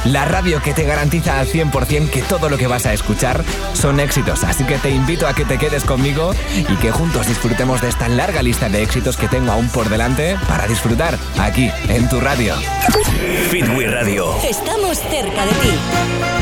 la radio que te garantiza al 100% que todo lo que vas a escuchar son éxitos. Así que te invito a que te quedes conmigo y que juntos disfrutemos de esta larga lista de éxitos que tengo aún por delante para disfrutar aquí, en tu radio. Hit We Radio. Estamos cerca de ti.